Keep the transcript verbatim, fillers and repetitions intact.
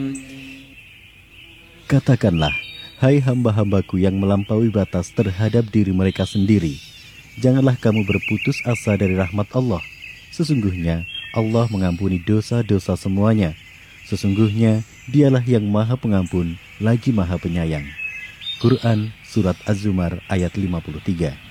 Katakanlah, hai hamba-hambaku yang melampaui batas terhadap diri mereka sendiri, janganlah kamu berputus asa dari rahmat Allah. Sesungguhnya Allah mengampuni dosa-dosa semuanya. Sesungguhnya Dialah yang Maha Pengampun lagi Maha Penyayang. Quran Surat Az-Zumar ayat lima puluh tiga.